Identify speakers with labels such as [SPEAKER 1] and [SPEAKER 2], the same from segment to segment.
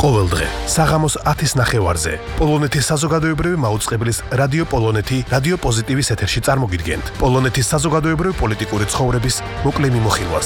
[SPEAKER 1] ყოველდღე საღამოს 10-ის ნახევარზე პოლონეთის საზოგადოებრივი მაუწყებლის რადიო პოლონეთი რადიო პოზიტივის ეთერში წარმოგიდგენთ პოლონეთის საზოგადოებრივი პოლიტიკური ცხოვრების მოკლე მიმოხილვას.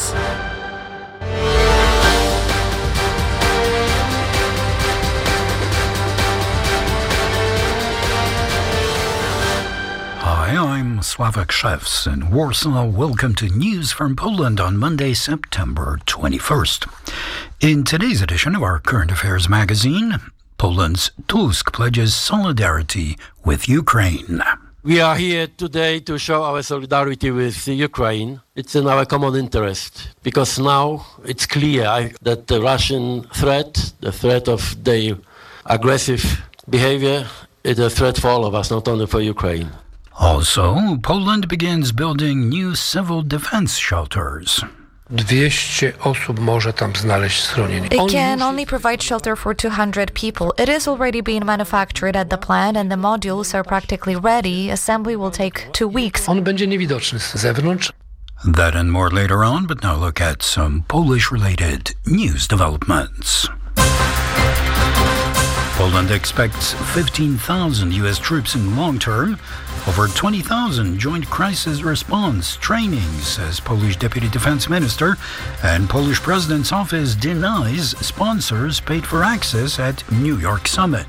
[SPEAKER 2] Hi, I'm Sławek Szewc in Warsaw. Welcome to News from Poland on Monday, September 21st. In today's edition of our Current Affairs magazine, Poland's Tusk pledges solidarity with Ukraine.
[SPEAKER 3] We are here today to show our solidarity with Ukraine. It's in our common interest because now it's clear that the Russian threat, the threat of their aggressive behavior, is a threat for all of us, not only for Ukraine.
[SPEAKER 2] Also, Poland begins building new civil defense shelters.
[SPEAKER 4] 200 osób może tam znaleźć schronienie.
[SPEAKER 5] They can only provide shelter for 200 people. It is already being manufactured at the plant and the modules are practically ready. Assembly will take 2 weeks.
[SPEAKER 4] On będzie niewidoczny z zewnątrz.
[SPEAKER 2] That and more later on, but now look at some Polish-related news developments. Poland expects 15,000 U.S. troops in long term. Over 20,000 joint crisis response training, says Polish Deputy Defense Minister, and Polish President's office denies sponsors paid for access at New York summit.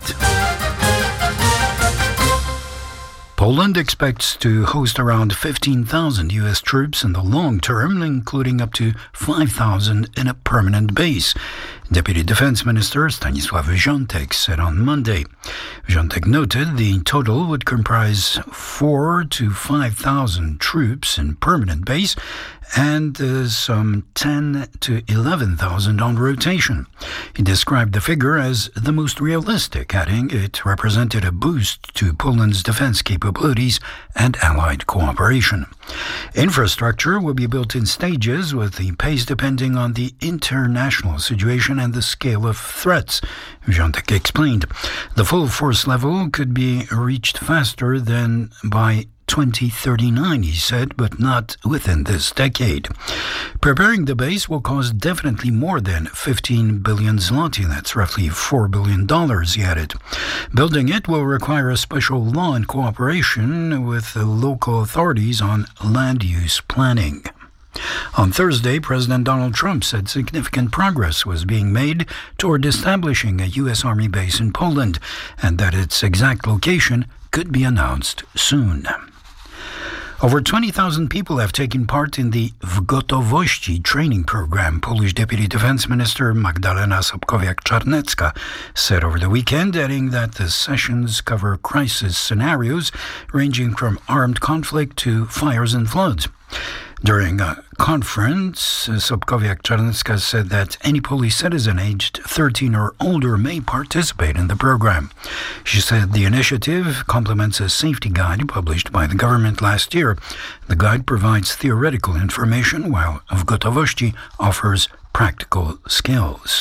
[SPEAKER 2] Poland expects to host around 15,000 U.S. troops in the long term, including up to 5,000 in a permanent base. Deputy Defense Minister Stanisław Żontek said on Monday. Żontek noted the total would comprise 4,000 to 5,000 troops in permanent base and some 10,000 to 11,000 on rotation. He described the figure as the most realistic, adding it represented a boost to Poland's defense capabilities and allied cooperation. Infrastructure will be built in stages, with the pace depending on the international situation and the scale of threats, Żontek explained. The full force level could be reached faster than by 2039, he said, but not within this decade. Preparing the base will cost definitely more than 15 billion zloty. That's roughly $4 billion, he added. Building it will require a special law and cooperation with the local authorities on land use planning. On Thursday, President Donald Trump said significant progress was being made toward establishing a U.S. Army base in Poland and that its exact location could be announced soon. Over 20,000 people have taken part in the W Gotowości training program, Polish Deputy Defense Minister Magdalena Sobkowiak-Czarnecka said over the weekend, adding that the sessions cover crisis scenarios ranging from armed conflict to fires and floods. During a conference, Sobkowiak-Czarnecka said that any Polish citizen aged 13 or older may participate in the program. She said the initiative complements a safety guide published by the government last year. The guide provides theoretical information, while W Gotowości offers practical skills.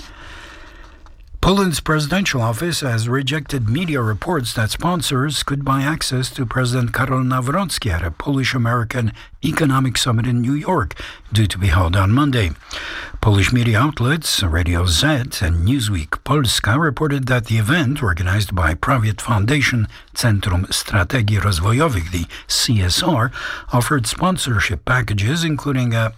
[SPEAKER 2] Poland's presidential office has rejected media reports that sponsors could buy access to President Karol Nawrocki at a Polish-American economic summit in New York, due to be held on Monday. Polish media outlets Radio Z and Newsweek Polska reported that the event, organized by private foundation Centrum Strategii Rozwojowych, the CSR, offered sponsorship packages including a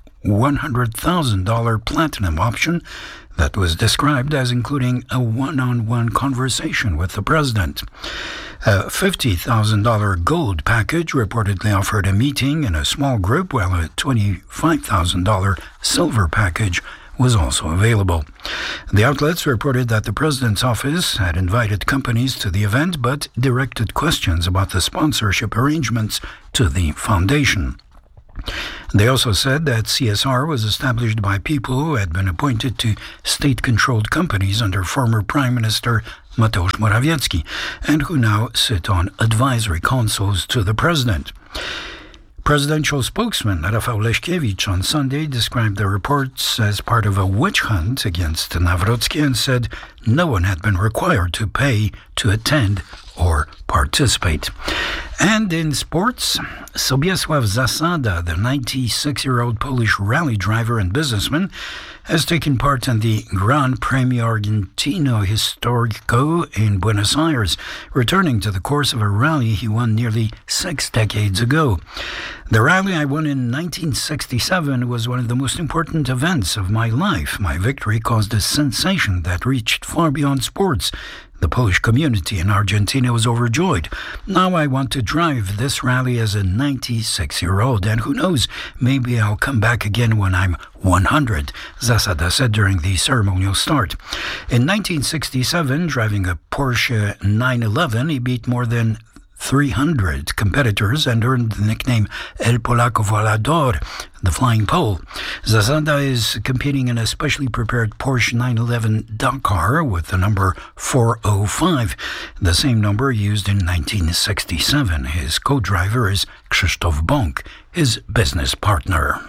[SPEAKER 2] $100,000 platinum option that was described as including a one-on-one conversation with the president. A $50,000 gold package reportedly offered a meeting in a small group, while a $25,000 silver package was also available. The outlets reported that the president's office had invited companies to the event but directed questions about the sponsorship arrangements to the foundation. They also said that CSR was established by people who had been appointed to state-controlled companies under former Prime Minister Mateusz Morawiecki and who now sit on advisory councils to the president. Presidential spokesman Rafał Leśkiewicz on Sunday described the reports as part of a witch hunt against Nawrocki and said no one had been required to pay to attend or participate. And in sports, Sobiesław Zasada, the 96-year-old Polish rally driver and businessman, has taken part in the Gran Premio Argentino Histórico in Buenos Aires, returning to the course of a rally he won nearly 6 decades ago. The rally I won in 1967 was one of the most important events of my life. My victory caused a sensation that reached far beyond sports. The Polish community in Argentina was overjoyed. Now I want to drive this rally as a 96-year-old, and who knows, maybe I'll come back again when I'm 100, Zasada said during the ceremonial start. In 1967, driving a Porsche 911, he beat more than 300 competitors and earned the nickname El Polaco Volador, the Flying Pole. Zasada is competing in a specially prepared Porsche 911 Dakar with the number 405, the same number used in 1967. His co-driver is Krzysztof Bąk, his business partner.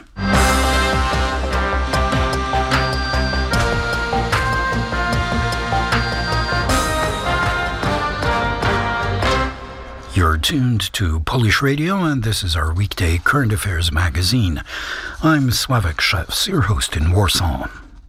[SPEAKER 2] You're tuned to Polish Radio, and this is our weekday current affairs magazine. I'm Sławek Szewc, your host in Warsaw.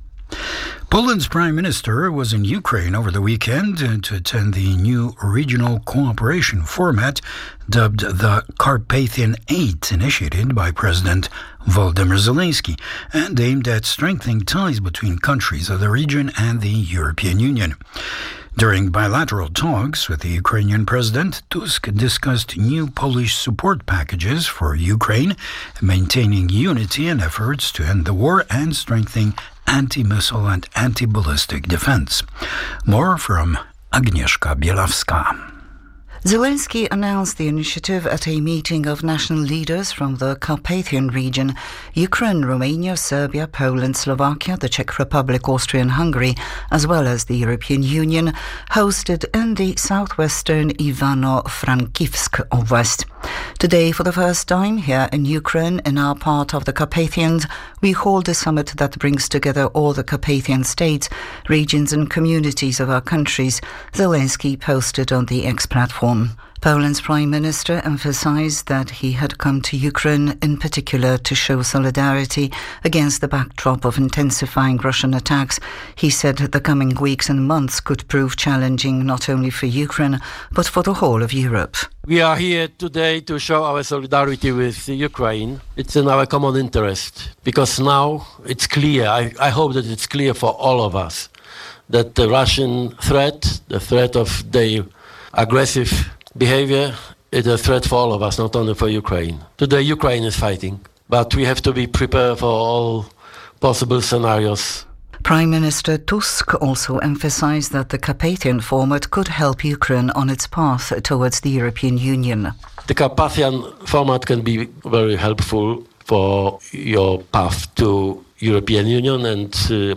[SPEAKER 2] Poland's Prime Minister was in Ukraine over the weekend to attend the new regional cooperation format dubbed the Carpathian Eight, initiated by President Volodymyr Zelensky and aimed at strengthening ties between countries of the region and the European Union. During bilateral talks with the Ukrainian President, Tusk discussed new Polish support packages for Ukraine, maintaining unity in efforts to end the war and strengthening anti-missile and anti-ballistic defense. More from Agnieszka Bielawska.
[SPEAKER 6] Zelensky announced the initiative at a meeting of national leaders from the Carpathian region: Ukraine, Romania, Serbia, Poland, Slovakia, the Czech Republic, Austria and Hungary, as well as the European Union, hosted in the southwestern Ivano-Frankivsk Oblast. Today, for the first time here in Ukraine, in our part of the Carpathians, we hold a summit that brings together all the Carpathian states, regions and communities of our countries, Zelensky posted on the X platform. Poland's Prime Minister emphasized that he had come to Ukraine in particular to show solidarity against the backdrop of intensifying Russian attacks. He said the coming weeks and months could prove challenging not only for Ukraine, but for the whole of Europe.
[SPEAKER 3] We are here today to show our solidarity with Ukraine. It's in our common interest, because now it's clear, I hope that it's clear for all of us, that the Russian threat, the threat of their aggressive behavior, is a threat for all of us, not only for Ukraine. Today Ukraine is fighting, but we have to be prepared for all possible scenarios.
[SPEAKER 6] Prime Minister Tusk also emphasized that the Carpathian format could help Ukraine on its path towards the European Union.
[SPEAKER 3] The Carpathian format can be very helpful for your path to European Union, and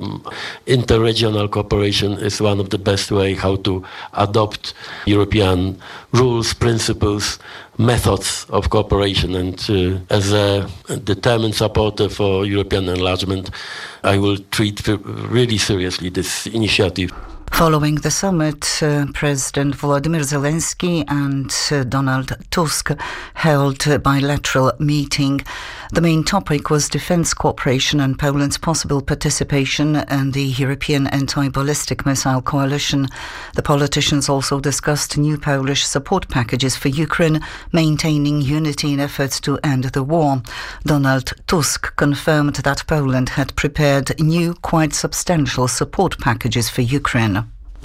[SPEAKER 3] interregional cooperation is one of the best ways how to adopt European rules, principles, methods of cooperation. And as a determined supporter for European enlargement, I will treat really seriously this initiative.
[SPEAKER 6] Following the summit, President Volodymyr Zelensky and Donald Tusk held a bilateral meeting. The main topic was defense cooperation and Poland's possible participation in the European Anti-Ballistic Missile Coalition. The politicians also discussed new Polish support packages for Ukraine, maintaining unity in efforts to end the war. Donald Tusk confirmed that Poland had prepared new, quite substantial support packages for Ukraine.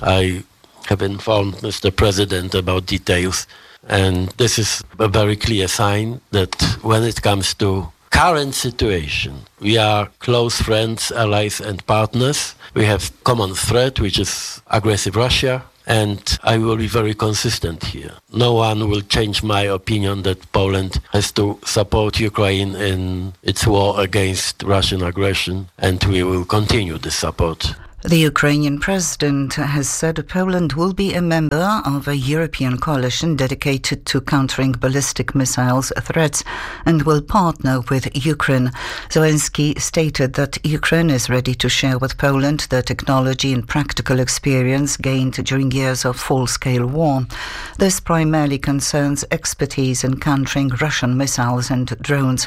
[SPEAKER 3] I have informed Mr. President about details, and this is a very clear sign that when it comes to current situation, we are close friends, allies and partners. We have common threat, which is aggressive Russia, and I will be very consistent here. No one will change my opinion that Poland has to support Ukraine in its war against Russian aggression, and we will continue this support.
[SPEAKER 6] The Ukrainian president has said Poland will be a member of a European coalition dedicated to countering ballistic missiles threats and will partner with Ukraine. Zelensky stated that Ukraine is ready to share with Poland the technology and practical experience gained during years of full-scale war. This primarily concerns expertise in countering Russian missiles and drones.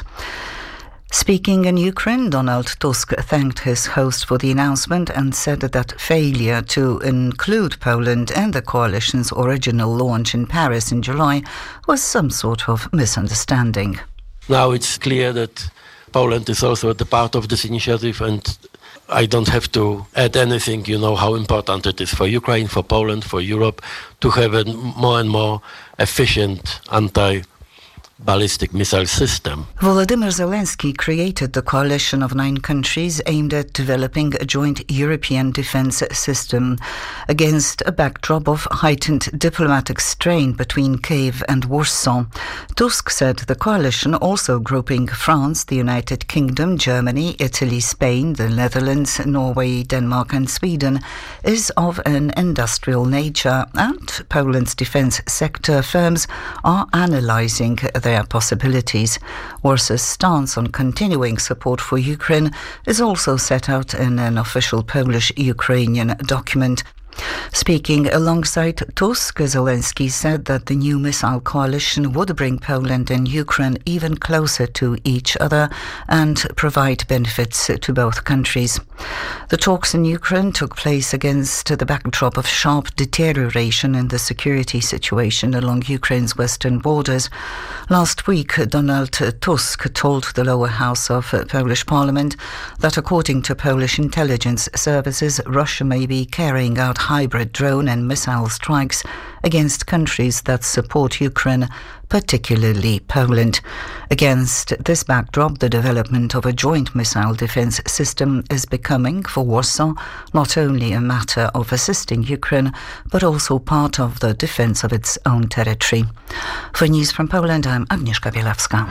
[SPEAKER 6] Speaking in Ukraine, Donald Tusk thanked his host for the announcement and said that failure to include Poland in the coalition's original launch in Paris in July was some sort of misunderstanding.
[SPEAKER 3] Now it's clear that Poland is also at the part of this initiative, and I don't have to add anything. You know how important it is for Ukraine, for Poland, for Europe to have a more and more efficient anti-ballistic missile system.
[SPEAKER 6] Volodymyr Zelensky created the coalition of 9 countries aimed at developing a joint European defence system against a backdrop of heightened diplomatic strain between Kyiv and Warsaw. Tusk said the coalition, also grouping France, the United Kingdom, Germany, Italy, Spain, the Netherlands, Norway, Denmark and Sweden, is of an industrial nature, and Poland's defence sector firms are analysing their possibilities. Warsaw's stance on continuing support for Ukraine is also set out in an official Polish-Ukrainian document. Speaking alongside Tusk, Zelensky said that the new missile coalition would bring Poland and Ukraine even closer to each other and provide benefits to both countries. The talks in Ukraine took place against the backdrop of sharp deterioration in the security situation along Ukraine's western borders. Last week, Donald Tusk told the lower house of Polish parliament that according to Polish intelligence services, Russia may be carrying out hybrid drone and missile strikes against countries that support Ukraine, particularly Poland. Against this backdrop, the development of a joint missile defence system is becoming, for Warsaw, not only a matter of assisting Ukraine, but also part of the defence of its own territory. For News from Poland, I'm Agnieszka Bielawska.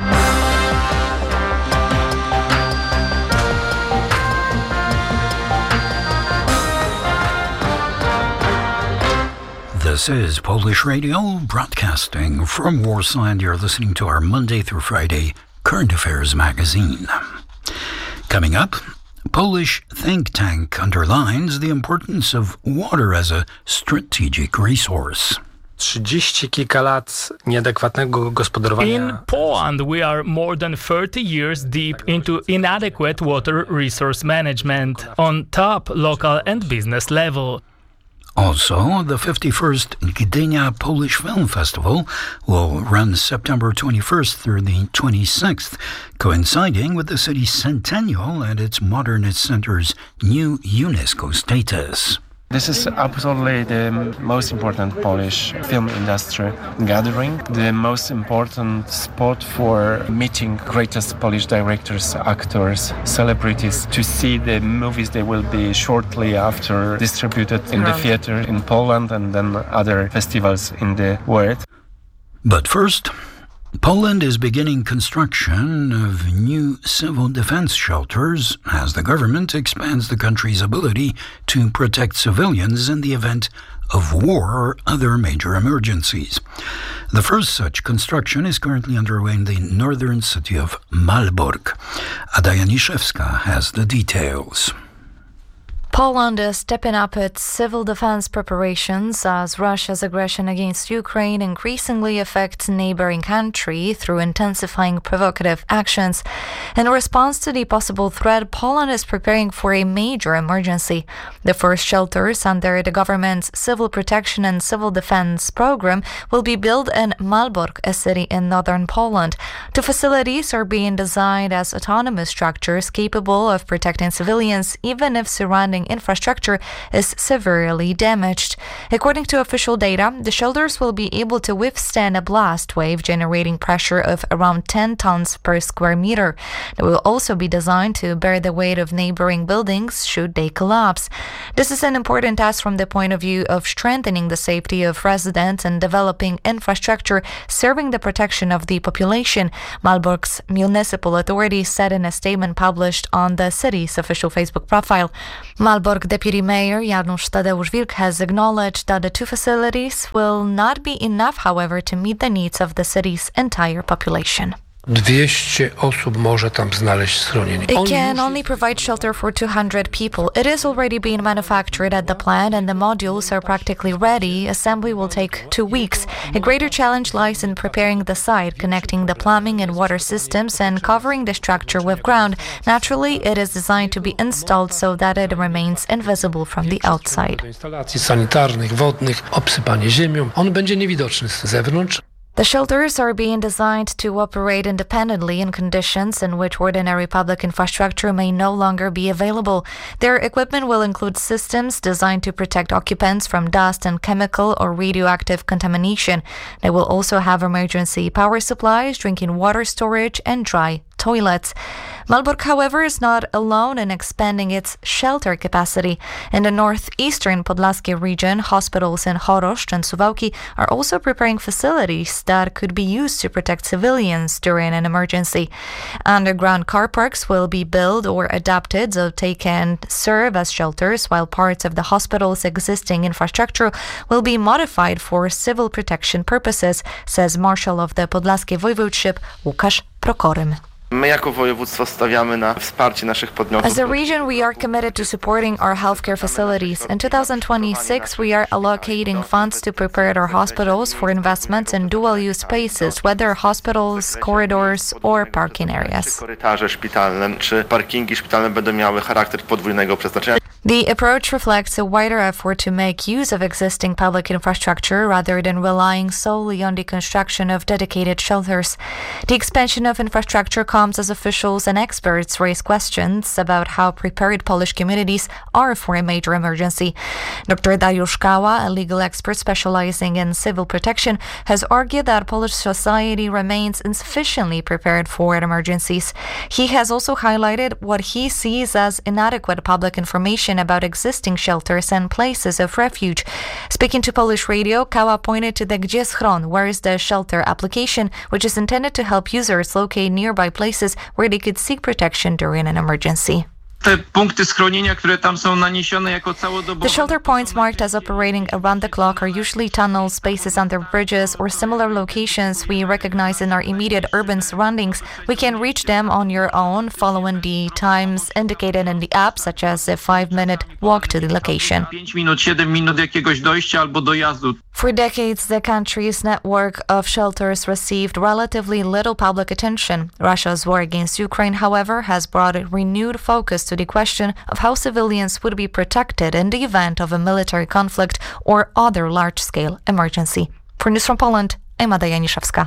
[SPEAKER 2] This is Polish Radio, broadcasting from Warsaw, and you're listening to our Monday through Friday Current Affairs magazine. Coming up, Polish think tank underlines the importance of water as a strategic resource.
[SPEAKER 4] 30 kilka lat nieadekwatnego gospodarowania.
[SPEAKER 7] In Poland, we are more than 30 years deep into inadequate water resource management on top local and business level.
[SPEAKER 2] Also, the 51st Gdynia Polish Film Festival will run September 21st through the 26th, coinciding with the city's centennial and its modernist center's new UNESCO status.
[SPEAKER 8] This is absolutely the most important Polish film industry gathering, the most important spot for meeting greatest Polish directors, actors, celebrities, to see the movies they will be shortly after distributed in the theater in Poland and then other festivals in the world.
[SPEAKER 2] But first, Poland is beginning construction of new civil defense shelters as the government expands the country's ability to protect civilians in the event of war or other major emergencies. The first such construction is currently underway in the northern city of Malbork. Ada Janiszewska has the details.
[SPEAKER 5] Poland is stepping up its civil defense preparations as Russia's aggression against Ukraine increasingly affects neighboring country through intensifying provocative actions. In response to the possible threat, Poland is preparing for a major emergency. The first shelters under the government's Civil Protection and Civil Defense program will be built in Malbork, a city in northern Poland. The facilities are being designed as autonomous structures capable of protecting civilians even if surrounding infrastructure is severely damaged. According to official data, the shelters will be able to withstand a blast wave generating pressure of around 10 tons per square meter. They will also be designed to bear the weight of neighboring buildings should they collapse. This is an important task from the point of view of strengthening the safety of residents and developing infrastructure serving the protection of the population, Malbork's municipal authorities said in a statement published on the city's official Facebook profile. Malbork Malbork Deputy Mayor Janusz Tadeusz Wilk has acknowledged that the two facilities will not be enough, however, to meet the needs of the city's entire population.
[SPEAKER 4] 200 osób może tam znaleźć schronienie.
[SPEAKER 5] It can only provide shelter for 200 people. It is already being manufactured at the plant and the modules are practically ready. Assembly will take 2 weeks. A greater challenge lies in preparing the site, connecting the plumbing and water systems and covering the structure with ground. Naturally, it is designed to be installed so that it remains invisible from the outside.
[SPEAKER 4] Instalacji sanitarnych, wodnych, obsypanie ziemią. On będzie niewidoczny z zewnątrz.
[SPEAKER 5] The shelters are being designed to operate independently in conditions in which ordinary public infrastructure may no longer be available. Their equipment will include systems designed to protect occupants from dust and chemical or radioactive contamination. They will also have emergency power supplies, drinking water storage, and dry toilets. Malbork, however, is not alone in expanding its shelter capacity. In the northeastern Podlaskie region, hospitals in Choroszcz and Suwałki are also preparing facilities that could be used to protect civilians during an emergency. Underground car parks will be built or adapted so they can serve as shelters, while parts of the hospital's existing infrastructure will be modified for civil protection purposes, says Marshal of the Podlaskie Voivodeship Łukasz Prokorym.
[SPEAKER 9] My jako województwo stawiamy na wsparcie naszych podmiotów.
[SPEAKER 5] As a region, we are committed to supporting our healthcare facilities. In 2026, we are allocating funds to prepare our hospitals for investments in dual-use spaces, whether hospitals, corridors, or parking areas.
[SPEAKER 9] Korytarze szpitalne czy parkingi szpitalne będą miały charakter podwójnego przeznaczenia.
[SPEAKER 5] The approach reflects a wider effort to make use of existing public infrastructure rather than relying solely on the construction of dedicated shelters. The expansion of infrastructure comes as officials and experts raise questions about how prepared Polish communities are for a major emergency. Dr. Dariusz Kała, a legal expert specializing in civil protection, has argued that Polish society remains insufficiently prepared for emergencies. He has also highlighted what he sees as inadequate public information about existing shelters and places of refuge. Speaking to Polish radio, Kała pointed to the Gdzie Schron, where is the shelter application, which is intended to help users locate nearby places where they could seek protection during an emergency.
[SPEAKER 10] Te punkty schronienia, które tam są naniesione jako całodobowe.
[SPEAKER 5] The shelter points marked as operating around the clock are usually tunnels, spaces under bridges, or similar locations we recognize in our immediate urban surroundings. We can reach them on your own, following the times indicated in the app, such as a 5-minute walk to the location.
[SPEAKER 10] 5 minut, 7 minut jakiegoś dojścia albo dojazdu.
[SPEAKER 5] For decades, the country's network of shelters received relatively little public attention. Russia's war against Ukraine, however, has brought a renewed focus to the question of how civilians would be protected in the event of a military conflict or other large-scale emergency. For News from Poland, I'm Ada Janiszewska.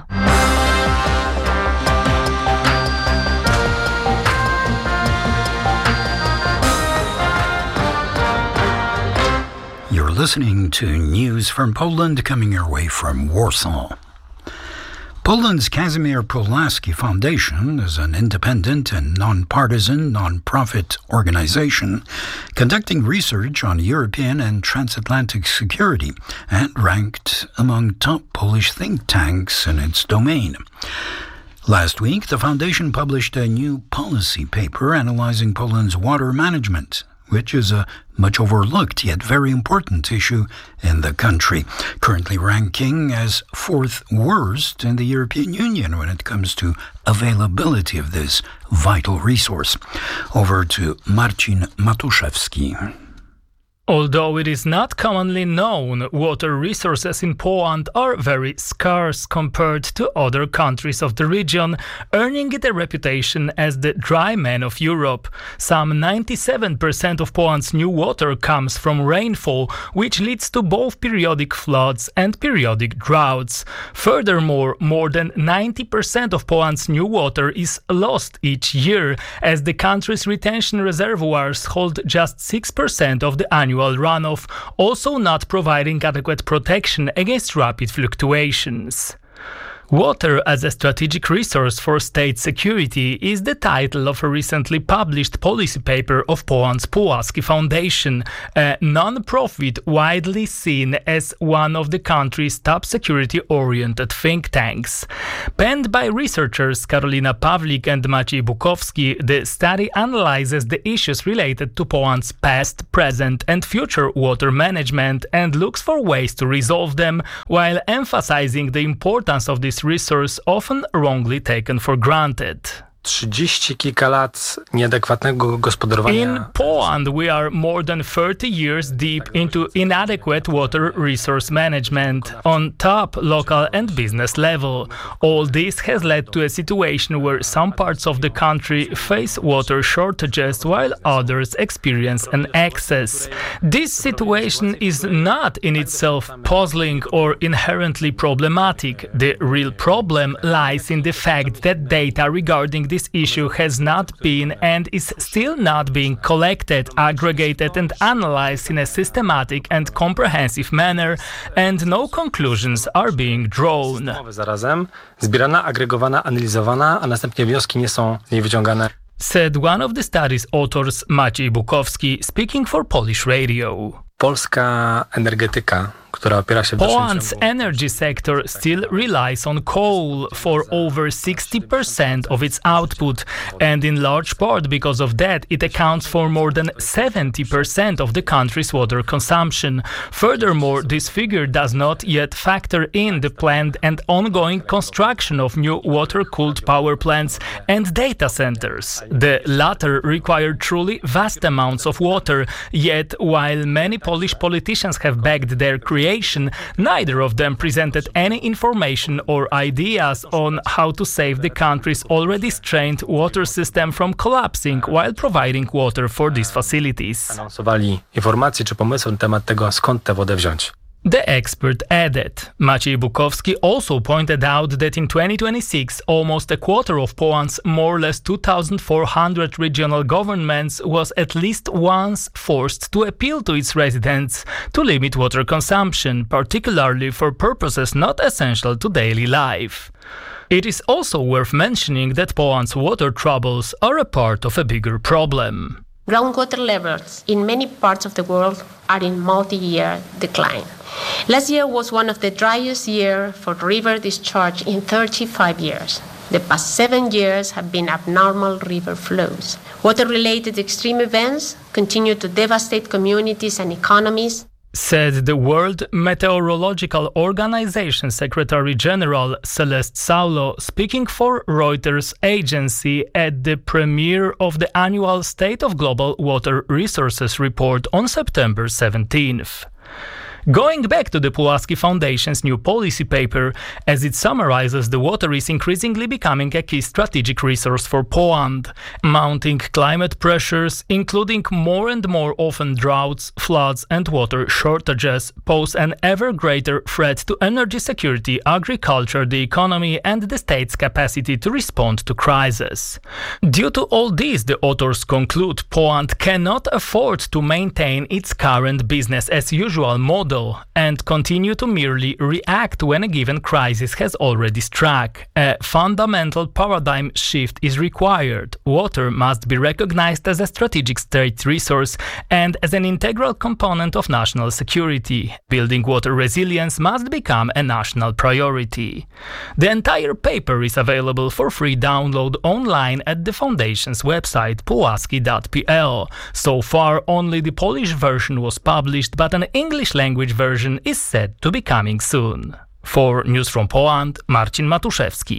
[SPEAKER 2] You're listening to News from Poland coming your way from Warsaw. Poland's Kazimierz Pulaski Foundation is an independent and non-partisan, non-profit organization conducting research on European and transatlantic security and ranked among top Polish think tanks in its domain. Last week, the foundation published a new policy paper analyzing Poland's water management, which is a much overlooked yet very important issue in the country, currently ranking as 4th worst in the European Union when it comes to availability of this vital resource. Over to Marcin Matuszewski.
[SPEAKER 7] Although it is not commonly known, water resources in Poland are very scarce compared to other countries of the region, earning it a reputation as the dry man of Europe. Some 97% of Poland's new water comes from rainfall, which leads to both periodic floods and periodic droughts. Furthermore, more than 90% of Poland's new water is lost each year, as the country's retention reservoirs hold just 6% of the annual runoff, also not providing adequate protection against rapid fluctuations. Water as a strategic resource for state security is the title of a recently published policy paper of Poland's Pułaski Foundation, a non-profit widely seen as one of the country's top security-oriented think tanks. Penned by researchers Karolina Pawlik and Maciej Bukowski, the study analyzes the issues related to Poland's past, present and future water management and looks for ways to resolve them, while emphasizing the importance of this resource often wrongly taken for granted.
[SPEAKER 11] 30 kilka lat nieadekwatnego gospodarowania.
[SPEAKER 7] In Poland, we are more than 30 years deep into inadequate water resource management on top, local and business level. All this has led to a situation where some parts of the country face water shortages while others experience an excess. This situation is not in itself puzzling or inherently problematic. The real problem lies in the fact that data regarding this issue has not been and is still not being collected, aggregated and analyzed in a systematic and comprehensive manner, and no conclusions are being drawn.
[SPEAKER 11] Zarazem zbierana, agregowana, analizowana, a następnie wnioski nie są wyciągane.
[SPEAKER 7] Said one of the study's authors, Maciej Bukowski, speaking for Polish Radio.
[SPEAKER 11] Polska energetyka, która opiera się w
[SPEAKER 7] Poland's energy sector still relies on coal for over 60% of its output, and in large part because of that it accounts for more than 70% of the country's water consumption. Furthermore, this figure does not yet factor in the planned and ongoing construction of new water-cooled power plants and data centers. The latter require truly vast amounts of water, yet while many Polish politicians have backed their creation, neither of them presented any information or ideas on how to save the country's already strained water system from collapsing while providing water for these facilities.
[SPEAKER 11] Anonsowali informacje czy pomysły na temat tego, skąd tę wodę wziąć.
[SPEAKER 7] The expert added. Maciej Bukowski also pointed out that in 2026, almost a quarter of Poland's more or less 2,400 regional governments was at least once forced to appeal to its residents to limit water consumption, particularly for purposes not essential to daily life. It is also worth mentioning that Poland's water troubles are a part of a bigger problem.
[SPEAKER 12] Groundwater levels in many parts of the world are in multi-year decline. Last year was one of the driest years for river discharge in 35 years. The past 7 years have been abnormal river flows. Water-related extreme events continue to devastate communities and economies,
[SPEAKER 7] said the World Meteorological Organization Secretary General Celeste Saulo, speaking for Reuters agency at the premiere of the annual State of Global Water Resources report on September 17th. Going back to the Pułaski Foundation's new policy paper, as it summarizes, the water is increasingly becoming a key strategic resource for Poland. Mounting climate pressures, including more and more often droughts, floods and water shortages, pose an ever greater threat to energy security, agriculture, the economy and the state's capacity to respond to crises. Due to all this, the authors conclude, Poland cannot afford to maintain its current business-as-usual model and continue to merely react when a given crisis has already struck. A fundamental paradigm shift is required. Water must be recognized as a strategic state resource and as an integral component of national security. Building water resilience must become a national priority. The entire paper is available for free download online at the Foundation's website pułaski.pl. So far, only the Polish version was published, but an English language version is said to be coming soon. For News from Poland, Marcin Matuszewski.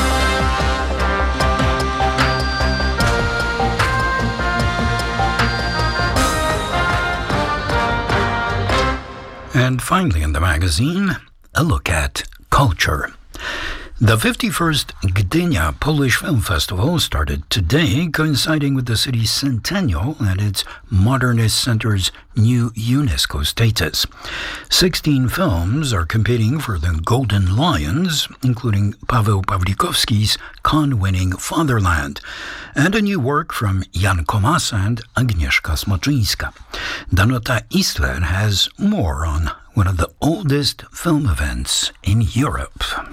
[SPEAKER 2] And finally in the magazine, a look at culture. The 51st Gdynia Polish Film Festival started today, coinciding with the city's centennial and its modernist center's new UNESCO status. 16 films are competing for the Golden Lions, including Paweł Pawlikowski's Cannes-winning Fatherland, and a new work from Jan Komasa and Agnieszka Smoczyńska. Danuta Isler has more on one of the oldest film events in Europe.